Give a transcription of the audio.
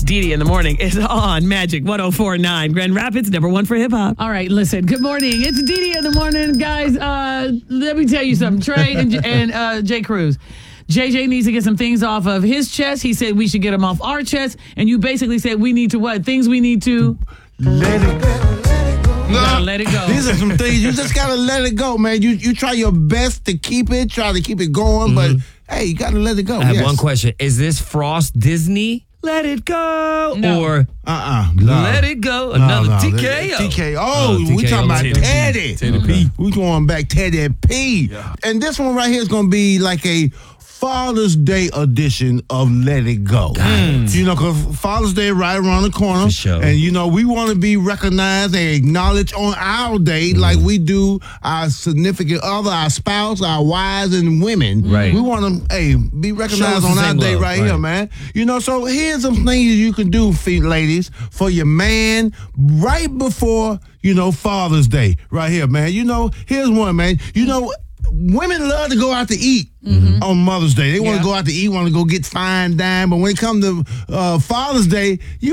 Dee in the morning. It's on Magic 104.9. Grand Rapids, number one for hip hop. All right, listen. Good morning. It's Dee in the morning, guys. Let me tell you something. Trey and Jay Cruz. JJ needs to get some things off of his chest. He said we should get them off our chest. And you basically said we need to what? Things we need to let it go. You gotta let it go. These are some things you just gotta let it go, man. You try your best to keep it, try to keep it going, but hey, you gotta let it go. I have one question. Is this Frost Disney? Let it go. No. Or Let It Go? Another TKO. TKO. We talking about Teddy. Teddy P. We going back Teddy P. Yeah. And this one right here is going to be like a Father's Day edition of Let It Go. You know, because Father's Day right around the corner. For sure. And, you know, we want to be recognized and acknowledged on our day like we do our significant other, our spouse, our wives, and women. Right. We want to, be recognized Show us on the our same day love, right here, man. You know, so here's some things you can do, ladies, for your man right before, Father's Day. Right here, man. You know, here's one, man. You know, women love to go out to eat on Mother's Day. They want to go out to eat, want to go get fine dine. But when it comes to Father's Day, you